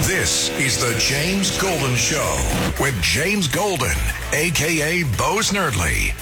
This is the James Golden Show with James Golden, a.k.a. Bo Snerdley.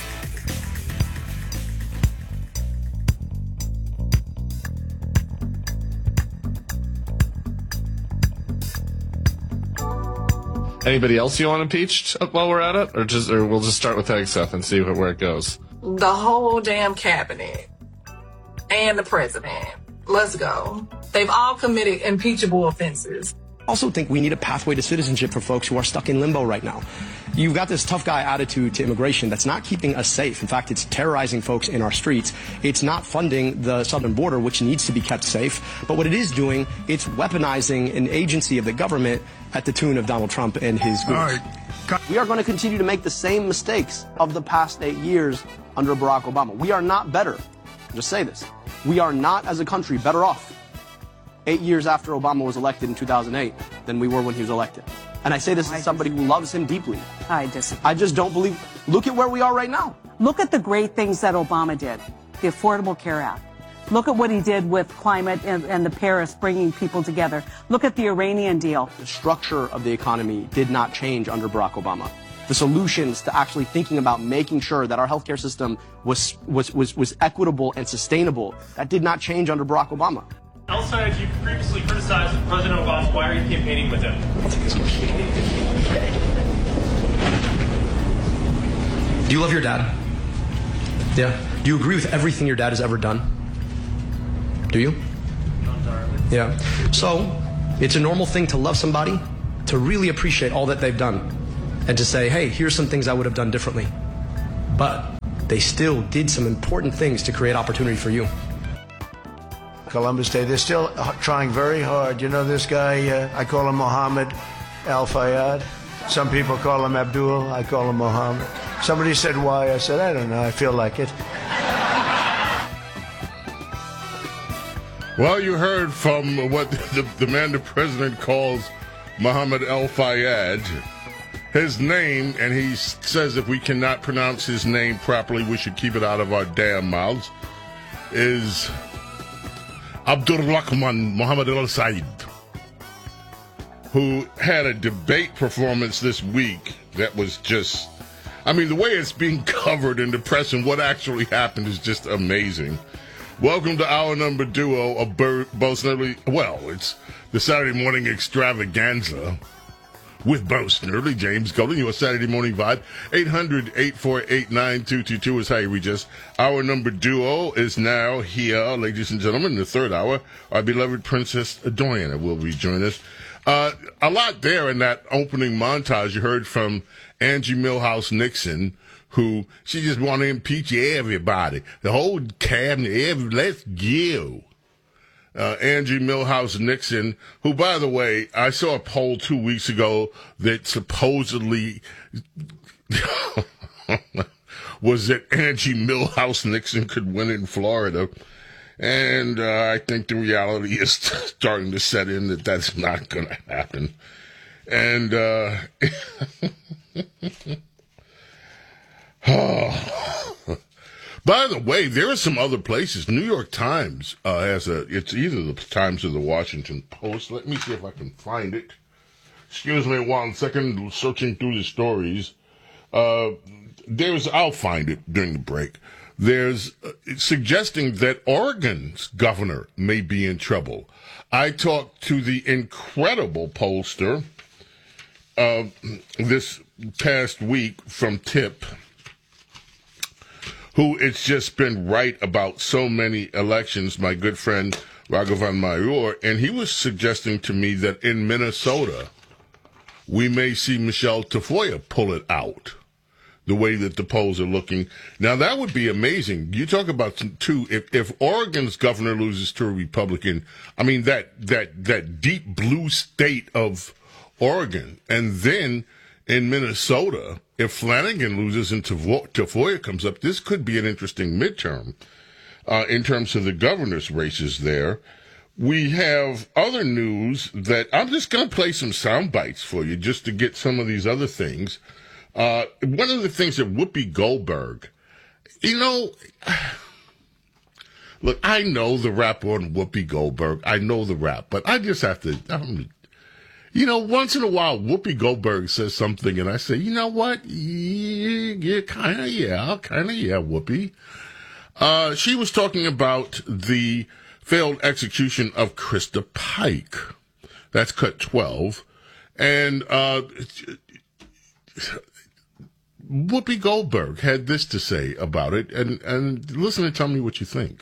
Anybody else you want impeached while we're at it? Or we'll just start with Hegseth and see where it goes? The whole damn cabinet and the president. Let's go. They've all committed impeachable offenses. I also think we need a pathway to citizenship for folks who are stuck in limbo right now. You've got this tough guy attitude to immigration that's not keeping us safe. In fact, it's terrorizing folks in our streets. It's not funding the southern border, which needs to be kept safe. But what it is doing, it's weaponizing an agency of the government at the tune of Donald Trump and his group. All right. We are going to continue to make the same mistakes of the past 8 years under Barack Obama. We are not better. I'll just say this. We are not, as a country, better off 8 years after Obama was elected in 2008 than we were when he was elected. And I say this as somebody who loves him deeply. I disagree. I just don't believe. Look at where we are right now. Look at the great things that Obama did. The Affordable Care Act. Look at what he did with climate and the Paris, bringing people together. Look at the Iranian deal. The structure of the economy did not change under Barack Obama. The solutions to actually thinking about making sure that our healthcare system was equitable and sustainable, that did not change under Barack Obama. El-Sayed, you previously criticized President Obama. Why are you campaigning with him? Do you love your dad? Yeah. Do you agree with everything your dad has ever done? Do you? Yeah. So, it's a normal thing to love somebody, to really appreciate all that they've done, and to say, hey, here's some things I would have done differently. But they still did some important things to create opportunity for you. Columbus Day, they're still trying very hard. You know this guy, I call him Mohammed Al-Fayed. Some people call him Abdul, I call him Mohammed. Somebody said why, I said, I don't know, I feel like it. Well, you heard from what the man the president calls Mohammed Al-Fayed. His name, and he says if we cannot pronounce his name properly, we should keep it out of our damn mouths, is Abdurrahman Mohammed Al-Sayed, who had a debate performance this week that was just, I mean, the way it's being covered in the press and what actually happened is just amazing. Welcome to our number duo of Bo Snerdley. Well, it's the Saturday morning extravaganza with Bo Snerdley, James Golden, your Saturday morning vibe. 800-848-9222 is how you reach us. Our number duo is now here, ladies and gentlemen, in the third hour. Our beloved Princess Diana will rejoin us. A lot there in that opening montage you heard from Angie Milhouse Nixon, who she just want to impeach everybody. The whole cabinet, let's go. Angie Milhouse Nixon, who, by the way, I saw a poll 2 weeks ago that supposedly was that Angie Milhouse Nixon could win in Florida. And I think the reality is starting to set in that that's not going to happen. And by the way, there are some other places. New York Times it's either the Times or the Washington Post. Let me see if I can find it. Excuse me 1 second, searching through the stories. I'll find it during the break. There's suggesting that Oregon's governor may be in trouble. I talked to the incredible pollster this past week from TIP, who it's just been right about so many elections, my good friend Raghavan Mayur, and he was suggesting to me that in Minnesota, we may see Michelle Tafoya pull it out, the way that the polls are looking. Now, that would be amazing. You talk about, too, if Oregon's governor loses to a Republican, I mean, that deep blue state of Oregon, and then in Minnesota, if Flanagan loses and Tafoya comes up, this could be an interesting midterm in terms of the governor's races there. We have other news that I'm just going to play some sound bites for you just to get some of these other things. One of the things that Whoopi Goldberg, look, I know the rap on Whoopi Goldberg. I know the rap, but I just have to, You know, once in a while, Whoopi Goldberg says something, and I say, you know what? Yeah, kind of, Whoopi. She was talking about the failed execution of Krista Pike. That's cut 12. And Whoopi Goldberg had this to say about it, and listen and tell me what you think.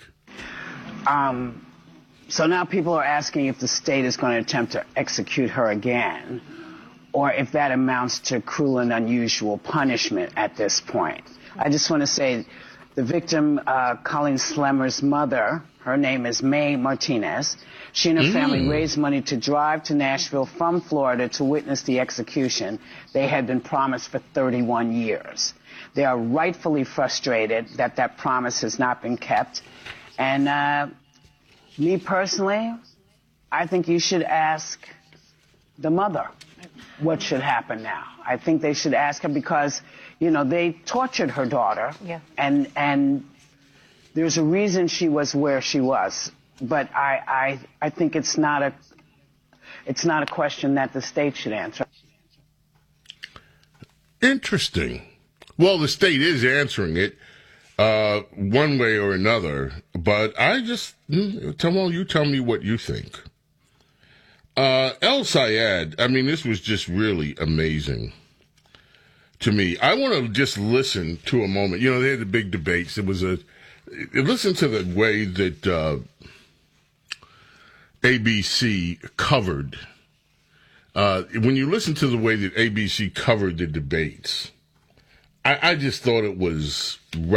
So now people are asking if the state is going to attempt to execute her again, or if that amounts to cruel and unusual punishment at this point. I just want to say the victim, Colleen Slemmer's mother, her name is May Martinez. She and her family raised money to drive to Nashville from Florida to witness the execution they had been promised for 31 years. They are rightfully frustrated that that promise has not been kept. And me personally, I think you should ask the mother what should happen now. I think they should ask her because, you know, they tortured her daughter. Yeah. And there's a reason she was where she was. But I think it's not a question that the state should answer. Interesting. Well, the state is answering it one way or another, but I just you tell me what you think. El Sayed, I mean, this was just really amazing to me. I want to just listen to a moment. You know, they had the big debates. Listen to the way that ABC covered. When you listen to the way that ABC covered the debates, I just thought it was